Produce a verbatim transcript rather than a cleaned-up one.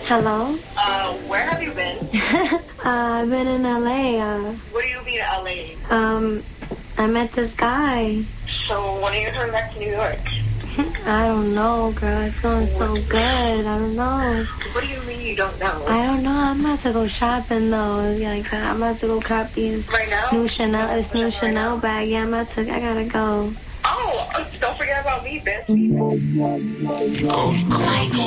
Hello? Uh, where have you been? uh, I've been in L A. Uh, what do you mean L A? Um, I met this guy. So when are you coming back to New York? I don't know, girl. It's going so good. I don't know. What do you mean you don't know? I don't know. I'm about to go shopping, though. Like, I'm about to go cop these right now? new Chanel, this new right Chanel now? bag. Yeah, I'm about to, I gotta go. Oh, don't forget about me, bitch. Coach, coach.